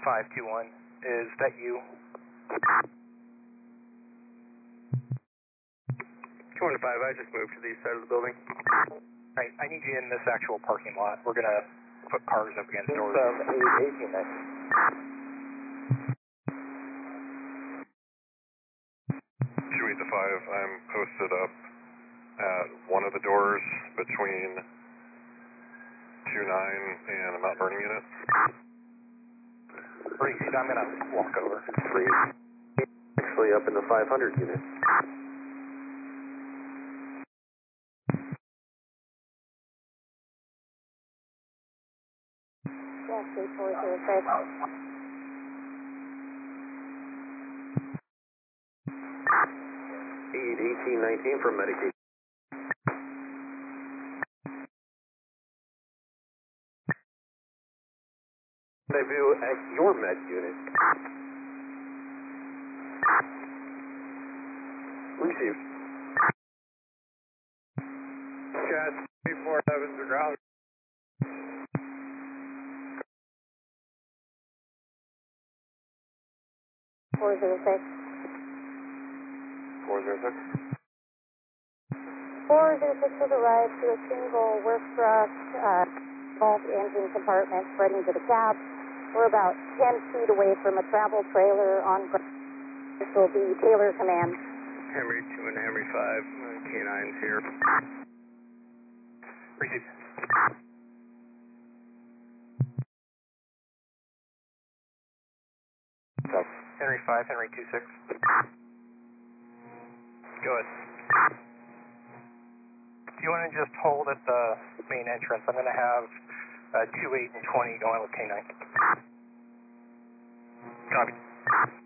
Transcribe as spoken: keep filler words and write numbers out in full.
five two one, is that you? two one five, I just moved to the east side of the building. Alright, I need you in this actual parking lot. We're gonna put cars up against doors. eighteen nineteen. two eight to five, I'm posted up at one of the doors between two nine and a Mount Vernon unit. Reese, I'm gonna walk over. Three. Actually up in the five hundred unit. Yes, eight four zero six. Eight eighteen nineteen for medication. Debut at your med unit. Received. Cat three four eleven to ground. four zero six. four zero six. four zero six has arrived to a single work truck, uh, involved engine compartment spreading to the cab. We're about ten feet away from a travel trailer on ground. This will be Taylor Command. Henry two and Henry five, K nine's here. Receive. Henry five, Henry two six. Go ahead. Do you want to just hold at the main entrance? I'm going to have uh, two eight and twenty going with K nine. Copy.